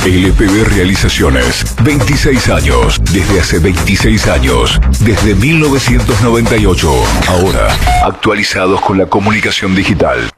LPB Realizaciones, 26 años, desde hace 26 años, desde 1998. Ahora, actualizados con la comunicación digital.